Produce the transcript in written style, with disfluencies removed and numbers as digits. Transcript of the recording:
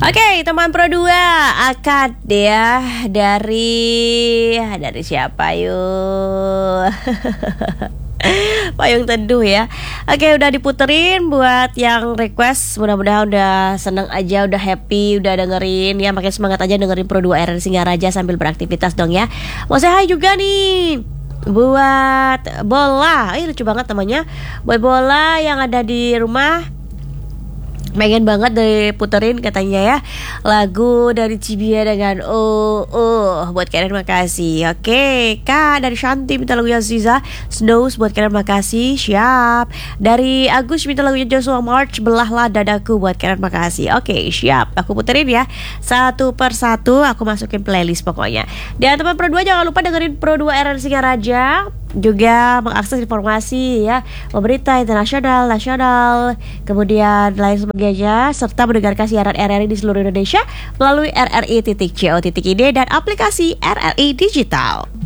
Oke, teman Pro 2 akad ya dari siapa yuk? Payung Teduh ya. Oke, udah diputerin buat yang request. Mudah-mudahan udah seneng aja, udah happy, udah dengerin ya. Makin semangat aja dengerin Pro 2 RRI Singaraja sambil beraktivitas dong ya. Mau say hi juga nih buat Bola. Lucu banget namanya. Buat Bola yang ada di rumah, pengen banget diputerin katanya ya lagu dari Cibia dengan buat kalian makasih. Oke, Kak dari Shanti minta lagunya Ziza Snows buat kalian makasih. Siap. Dari Agus minta lagunya Joshua March Belahlah Dadaku buat kalian makasih. Oke, siap. Aku puterin ya satu per satu, aku masukin playlist pokoknya. Dan teman Pro 2 jangan lupa dengerin Pro 2 RRI Singaraja, juga mengakses informasi ya, berita internasional, nasional, kemudian lain sebagainya, serta mendengarkan siaran RRI di seluruh Indonesia melalui rri.co.id dan aplikasi RRI Digital.